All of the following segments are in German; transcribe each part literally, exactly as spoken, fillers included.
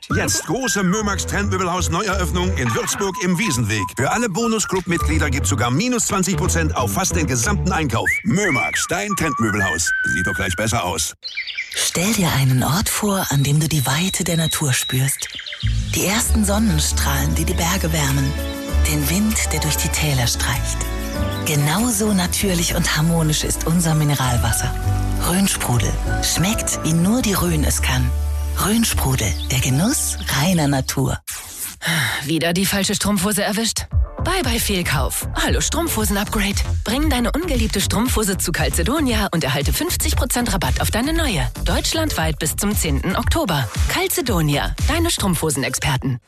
Jetzt große Mömax Trendmöbelhaus Neueröffnung in Würzburg im Wiesenweg. Für alle Bonus-Club-Mitglieder gibt es sogar minus zwanzig Prozent auf fast den gesamten Einkauf. Mömax, dein Trendmöbelhaus. Sieht doch gleich besser aus. Stell dir einen Ort vor, an dem du die Weite der Natur spürst. Die ersten Sonnenstrahlen, die die Berge wärmen. Den Wind, der durch die Täler streicht. Genauso natürlich und harmonisch ist unser Mineralwasser. Rhönsprudel. Schmeckt, wie nur die Rhön es kann. Rhönsprudel, der Genuss reiner Natur. Wieder die falsche Strumpfhose erwischt? Bye bye Fehlkauf. Hallo Strumpfhosen-Upgrade. Bring deine ungeliebte Strumpfhose zu Calzedonia und erhalte fünfzig Prozent Rabatt auf deine neue. Deutschlandweit bis zum zehnten Oktober. Calzedonia, deine Strumpfhosen-Experten.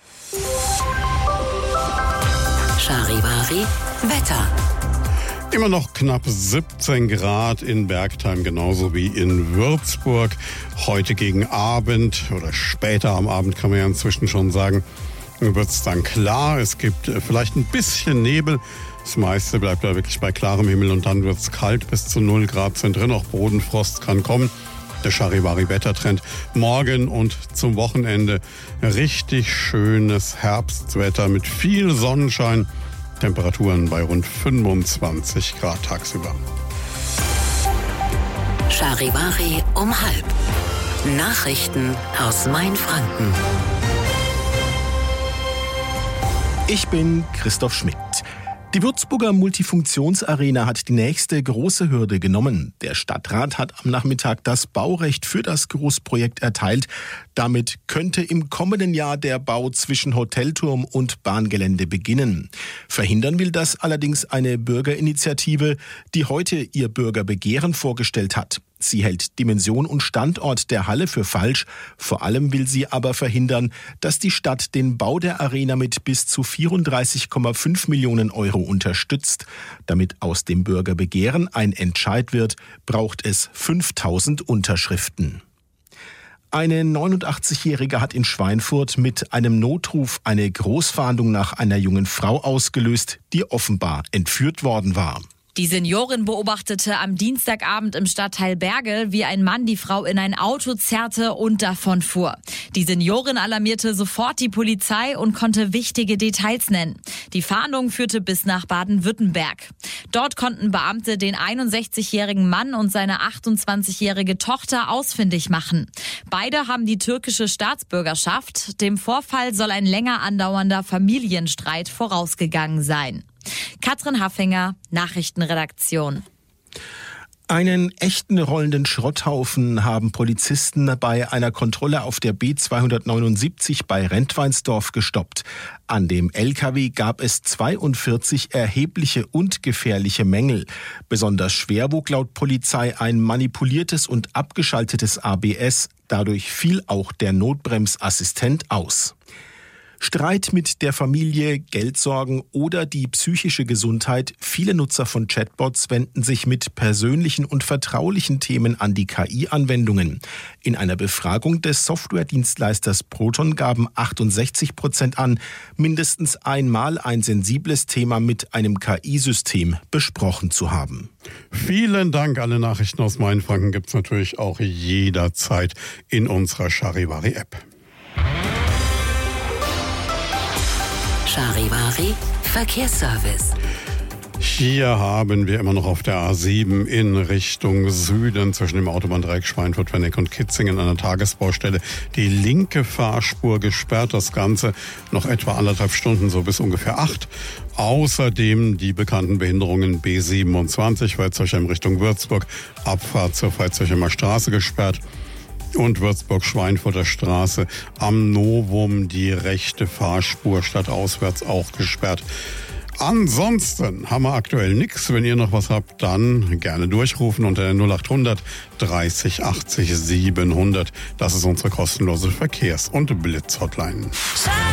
Charivari, Wetter. Immer noch knapp siebzehn Grad in Bergheim, genauso wie in Würzburg. Heute gegen Abend oder später am Abend kann man ja inzwischen schon sagen, wird es dann klar. Es gibt vielleicht ein bisschen Nebel. Das meiste bleibt da wirklich bei klarem Himmel und dann wird es kalt. Bis zu null Grad sind drin. Auch Bodenfrost kann kommen. Der Charivari-Wettertrend. Morgen und zum Wochenende richtig schönes Herbstwetter mit viel Sonnenschein. Temperaturen bei rund fünfundzwanzig Grad tagsüber. Charivari um halb. Nachrichten aus Mainfranken. Ich bin Christoph Schmidt. Die Würzburger Multifunktionsarena hat die nächste große Hürde genommen. Der Stadtrat hat am Nachmittag das Baurecht für das Großprojekt erteilt. Damit könnte im kommenden Jahr der Bau zwischen Hotelturm und Bahngelände beginnen. Verhindern will das allerdings eine Bürgerinitiative, die heute ihr Bürgerbegehren vorgestellt hat. Sie hält Dimension und Standort der Halle für falsch. Vor allem will sie aber verhindern, dass die Stadt den Bau der Arena mit bis zu vierunddreißig Komma fünf Millionen Euro unterstützt. Damit aus dem Bürgerbegehren ein Entscheid wird, braucht es fünftausend Unterschriften. Eine neunundachtzigjährige hat in Schweinfurt mit einem Notruf eine Großfahndung nach einer jungen Frau ausgelöst, die offenbar entführt worden war. Die Seniorin beobachtete am Dienstagabend im Stadtteil Bergel, wie ein Mann die Frau in ein Auto zerrte und davon fuhr. Die Seniorin alarmierte sofort die Polizei und konnte wichtige Details nennen. Die Fahndung führte bis nach Baden-Württemberg. Dort konnten Beamte den einundsechzigjährigen Mann und seine achtundzwanzigjährige Tochter ausfindig machen. Beide haben die türkische Staatsbürgerschaft. Dem Vorfall soll ein länger andauernder Familienstreit vorausgegangen sein. Katrin Haffinger, Nachrichtenredaktion. Einen echten rollenden Schrotthaufen haben Polizisten bei einer Kontrolle auf der B zweihundertneunundsiebzig bei Rentweinsdorf gestoppt. An dem L K W gab es zweiundvierzig erhebliche und gefährliche Mängel. Besonders schwer wog laut Polizei ein manipuliertes und abgeschaltetes A B S. Dadurch fiel auch der Notbremsassistent aus. Streit mit der Familie, Geldsorgen oder die psychische Gesundheit. Viele Nutzer von Chatbots wenden sich mit persönlichen und vertraulichen Themen an die K I-Anwendungen. In einer Befragung des Softwaredienstleisters Proton gaben achtundsechzig Prozent an, mindestens einmal ein sensibles Thema mit einem K I-System besprochen zu haben. Vielen Dank. Alle Nachrichten aus Mainfranken gibt es natürlich auch jederzeit in unserer Charivari-App. Charivari Verkehrsservice. Hier haben wir immer noch auf der A sieben in Richtung Süden zwischen dem Autobahndreieck Schweinfurt, Wenneck und Kitzingen an der Tagesbaustelle die linke Fahrspur gesperrt. Das Ganze noch etwa anderthalb Stunden, so bis ungefähr acht. Außerdem die bekannten Behinderungen B siebenundzwanzig, Veitshöchheim Richtung Würzburg, Abfahrt zur Veitshöchheimer Straße gesperrt. Und Würzburg-Schweinfurter Straße am Novum die rechte Fahrspur stadtauswärts auch gesperrt. Ansonsten haben wir aktuell nichts. Wenn ihr noch was habt, dann gerne durchrufen unter der null achthundert dreißig achtzig siebenhundert. Das ist unsere kostenlose Verkehrs- und Blitz-Hotline.